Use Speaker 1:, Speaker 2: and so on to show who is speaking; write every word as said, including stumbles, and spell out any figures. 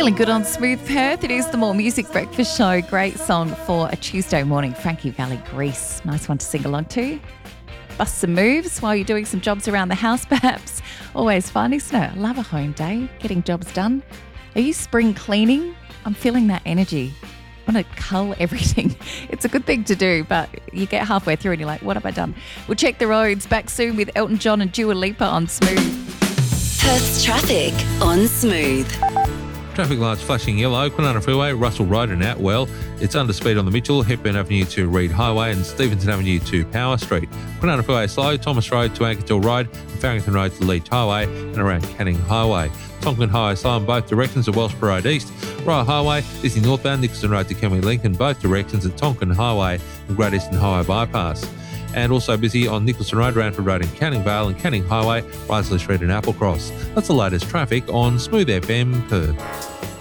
Speaker 1: Feeling good on Smooth Perth. It is the More Music Breakfast Show. Great song for a Tuesday morning. Frankie Valley, Grease. Nice one to sing along to. Bust some moves while you're doing some jobs around the house, perhaps. Always fun, isn't it? I love a home day, getting jobs done. Are you spring cleaning? I'm feeling that energy. I want to cull everything. It's a good thing to do, but you get halfway through and you're like, what have I done? We'll check the roads. Back soon with Elton John and Dua Lipa on Smooth.
Speaker 2: Perth's traffic on Smooth.
Speaker 3: Traffic lights flashing yellow, Kwinana Freeway, Russell Road and Atwell. It's under speed on the Mitchell, Hepburn Avenue to Reed Highway and Stevenson Avenue to Power Street. Kwinana Freeway slow, Thomas Road to Ankertil Road and Farrington Road to Leach Highway and around Canning Highway. Tonkin Highway slow in both directions at Wellsborough Road East. Royal Highway, Disney northbound, Nicholson Road to Kenway Lincoln, both directions at Tonkin Highway and Great Eastern Highway Bypass. And also busy on Nicholson Road, Ranford Road and Canning Vale and Canning Highway, Risley Street and Applecross. That's the latest traffic on Smooth F M Perth.